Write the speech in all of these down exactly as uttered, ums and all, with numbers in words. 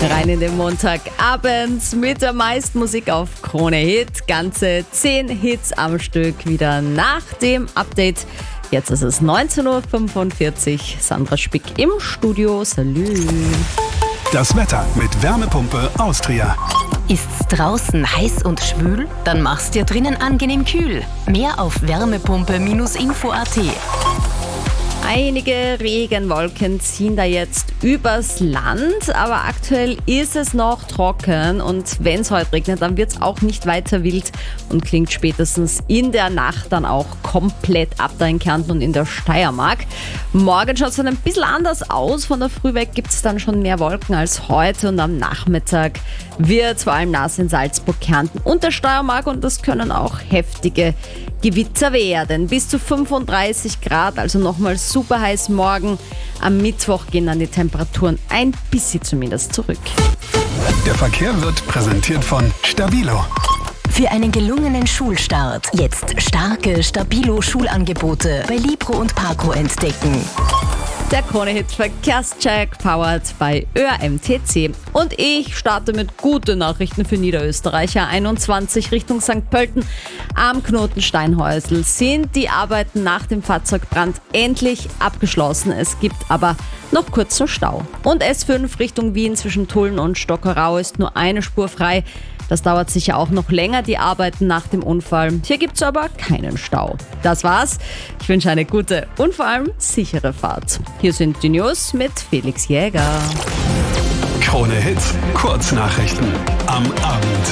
Rein in den Montagabend mit der meisten Musik auf Krone Hit. Ganze zehn Hits am Stück wieder nach dem Update. Jetzt ist es neunzehn Uhr fünfundvierzig. Sandra Spick im Studio. Salü. Das Wetter mit Wärmepumpe Austria. Ist's draußen heiß und schwül? Dann mach's dir drinnen angenehm kühl. Mehr auf wärmepumpe Info punkt at. Einige Regenwolken ziehen da jetzt übers Land, aber aktuell ist es noch trocken und wenn es heute regnet, dann wird es auch nicht weiter wild und klingt spätestens in der Nacht dann auch komplett ab da in Kärnten und in der Steiermark. Morgen schaut es dann ein bisschen anders aus. Von der Früh weg gibt es dann schon mehr Wolken als heute und am Nachmittag wird es vor allem nass in Salzburg, Kärnten und der Steiermark und das können auch heftige Gewitter werden. Bis zu fünfunddreißig Grad, also nochmal super heiß morgen. Am Mittwoch gehen dann die Temperaturen ein bisschen zumindest zurück. Der Verkehr wird präsentiert von Stabilo. Für einen gelungenen Schulstart jetzt starke Stabilo-Schulangebote bei Libro und Parco entdecken. Der Krone-Hit Verkehrscheck powered bei Ö R M T C. Und ich starte mit guten Nachrichten für Niederösterreich. A einundzwanzig Richtung Sankt Pölten am Knoten Steinhäusl sind die Arbeiten nach dem Fahrzeugbrand endlich abgeschlossen. Es gibt aber noch kurzen Stau. Und S fünf Richtung Wien zwischen Tulln und Stockerau ist nur eine Spur frei. Das dauert sicher auch noch länger, die Arbeiten nach dem Unfall. Hier gibt es aber keinen Stau. Das war's. Ich wünsche eine gute und vor allem sichere Fahrt. Hier sind die News mit Felix Jäger. Krone Hit, Kurznachrichten am Abend.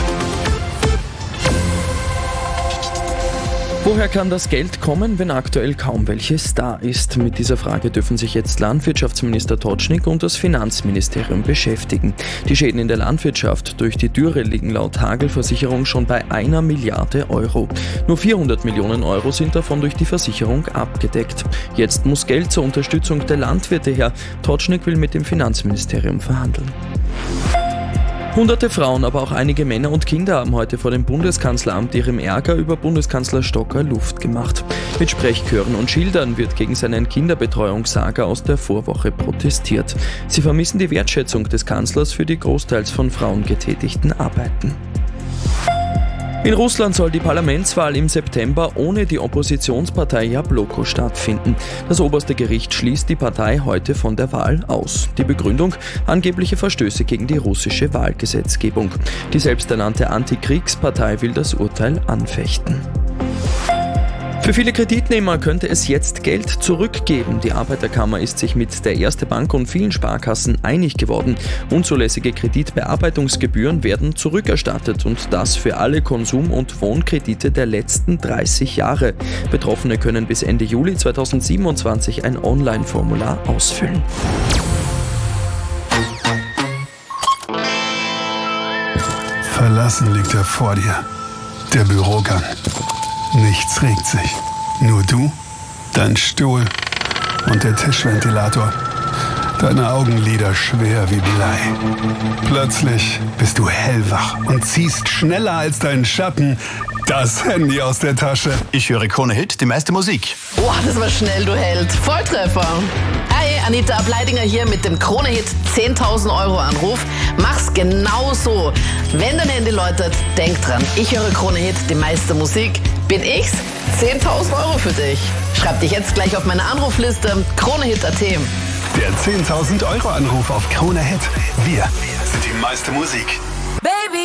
Woher kann das Geld kommen, wenn aktuell kaum welches da ist? Mit dieser Frage dürfen sich jetzt Landwirtschaftsminister Totschnig und das Finanzministerium beschäftigen. Die Schäden in der Landwirtschaft durch die Dürre liegen laut Hagelversicherung schon bei einer Milliarde Euro. Nur vierhundert Millionen Euro sind davon durch die Versicherung abgedeckt. Jetzt muss Geld zur Unterstützung der Landwirte her. Totschnig will mit dem Finanzministerium verhandeln. Hunderte Frauen, aber auch einige Männer und Kinder haben heute vor dem Bundeskanzleramt ihrem Ärger über Bundeskanzler Stocker Luft gemacht. Mit Sprechchören und Schildern wird gegen seinen Kinderbetreuungssaga aus der Vorwoche protestiert. Sie vermissen die Wertschätzung des Kanzlers für die großteils von Frauen getätigten Arbeiten. In Russland soll die Parlamentswahl im September ohne die Oppositionspartei Jabloko stattfinden. Das oberste Gericht schließt die Partei heute von der Wahl aus. Die Begründung: angebliche Verstöße gegen die russische Wahlgesetzgebung. Die selbsternannte Antikriegspartei will das Urteil anfechten. Für viele Kreditnehmer könnte es jetzt Geld zurückgeben. Die Arbeiterkammer ist sich mit der Erste Bank und vielen Sparkassen einig geworden. Unzulässige Kreditbearbeitungsgebühren werden zurückerstattet und das für alle Konsum- und Wohnkredite der letzten dreißig Jahre. Betroffene können bis Ende Juli zweitausendsiebenundzwanzig ein Online-Formular ausfüllen. Verlassen liegt er vor dir. Der Bürogang. Nichts regt sich. Nur du, dein Stuhl und der Tischventilator. Deine Augenlider schwer wie Blei. Plötzlich bist du hellwach und ziehst schneller als dein Schatten das Handy aus der Tasche. Ich höre Krone Hit, die meiste Musik. Boah, das war schnell, du Held. Volltreffer. Hi, Anita Ableidinger hier mit dem Krone Hit zehntausend Euro Anruf. Mach's genau so. Wenn dein Handy läutet, denk dran. Ich höre Krone Hit, die meiste Musik. Bin ich's? zehntausend Euro für dich. Schreib dich jetzt gleich auf meine Anrufliste. Kronehit punkt at. Der zehntausend Euro Anruf auf Krone Hit. Wir sind die meiste Musik.